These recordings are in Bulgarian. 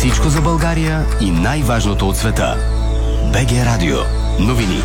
Всичко за България и най-важното от света. БГ Радио. Новини.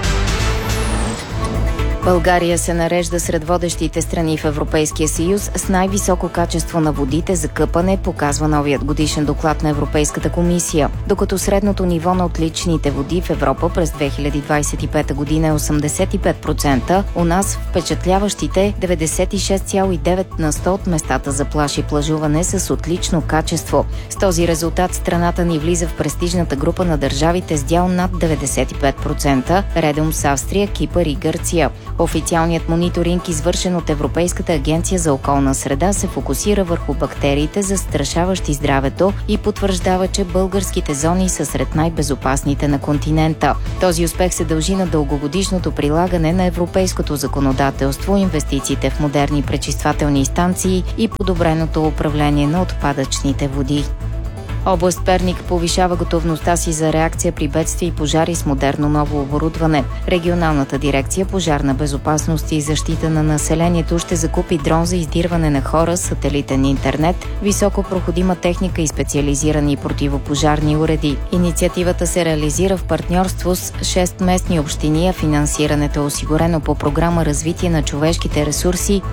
България се нарежда сред водещите страни в Европейския съюз с най-високо качество на водите за къпане, показва новият годишен доклад на Европейската комисия. Докато средното ниво на отличните води в Европа през 2025 година е 85%, у нас впечатляващите 96,9% от местата за плаж и плажуване са с отлично качество. С този резултат страната ни влиза в престижната група на държавите с дял над 95%, редом с Австрия, Кипър и Гърция. Официалният мониторинг, извършен от Европейската агенция за околна среда, се фокусира върху бактериите, застрашаващи здравето, и потвърждава, че българските зони са сред най-безопасните на континента. Този успех се дължи на дългогодишното прилагане на европейското законодателство, инвестициите в модерни пречиствателни станции и подобреното управление на отпадъчните води. Област Перник повишава готовността си за реакция при бедствия и пожари с модерно ново оборудване. Регионалната дирекция пожарна безопасност и защита на населението ще закупи дрон за издирване на хора, сателитен интернет, високопроходима техника и специализирани противопожарни уреди. Инициативата се реализира в партньорство с 6 местни общини, а финансирането е осигурено по програма Развитие на човешките ресурси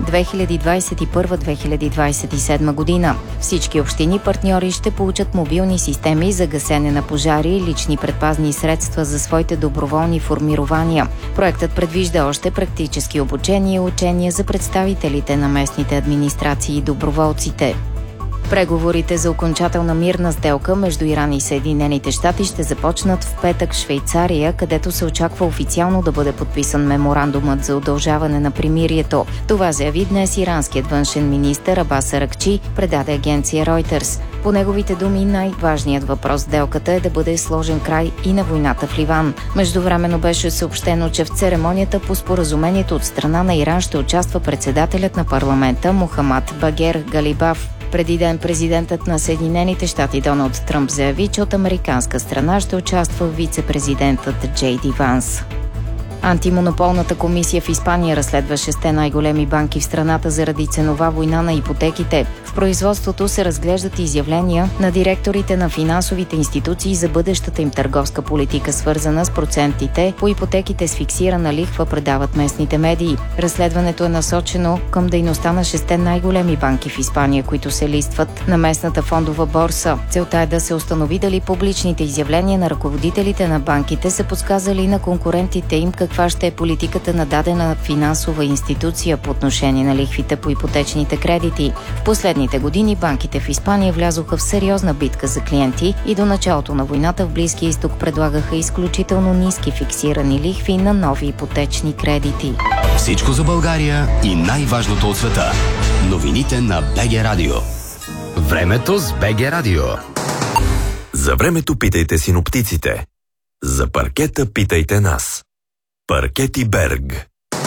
2021-2027 година. Всички общини партньори ще получат мобилни системи за гасене на пожари и лични предпазни средства за своите доброволни формирования. Проектът предвижда още практически обучение и учения за представителите на местните администрации и доброволците. Преговорите за окончателна мирна сделка между Иран и Съединените щати ще започнат в петък в Швейцария, където се очаква официално да бъде подписан меморандумът за удължаване на примирието. Това заяви днес иранският външен министър Абас Аракчи, предаде агенция Reuters. По неговите думи, най-важният въпрос в сделката е да бъде сложен край и на войната в Ливан. Междувременно беше съобщено, че в церемонията по споразумението от страна на Иран ще участва председателят на парламента Мохамад Багер Галибаф. Преди ден президентът на Съединените щати Доналд Тръмп заяви, че от американска страна ще участва вице-президентът Джей Ди Ванс. Антимонополната комисия в Испания разследва 6 най-големи банки в страната заради ценова война на ипотеките. В производството се разглеждат изявления на директорите на финансовите институции за бъдещата им търговска политика, свързана с процентите по ипотеките с фиксирана лихва, предават местните медии. Разследването е насочено към дейността на 6 най-големи банки в Испания, които се листват на местната фондова борса. Целта е да се установи дали публичните изявления на ръководителите на банките са подсказали на конкурентите им каква ще е политиката на дадена финансова институция по отношение на лихвите по ипотечните кредити. В последните години банките в Испания влязоха в сериозна битка за клиенти и до началото на войната в Близкия изток предлагаха изключително ниски фиксирани лихви на нови ипотечни кредити. Всичко за България и най-важното от света. Новините на БГ Радио. Времето с БГ Радио. За времето питайте синоптиците. За паркета питайте нас. Паркети Берг.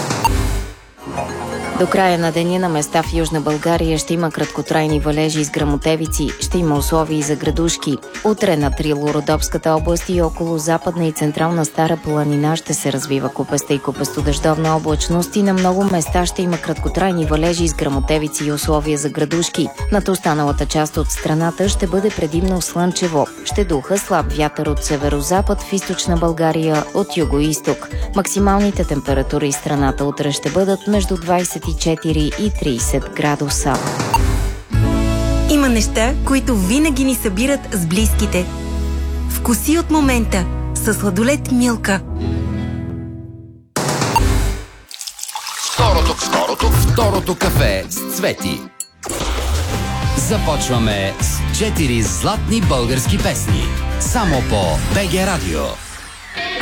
До края на деня на места в Южна България ще има краткотрайни валежи с гръмотевици, ще има условия и за градушки. Утре на Трило-Родопската област и около Западна и Централна Стара планина ще се развива купеста и купестодъждовна облачност и на много места ще има краткотрайни валежи с гръмотевици и условия за градушки. Над останалата част от страната ще бъде предимно слънчево. Ще духа слаб вятър от северозапад, в източна България от юго-изток. Максималните температури в страната утре ще бъдат между 24 и 30 градуса. Има неща, които винаги ни събират с близките. Вкуси от момента със сладолед Милка. Второто кафе с Цвети. Започваме с 4 златни български песни. Само по БГ Радио.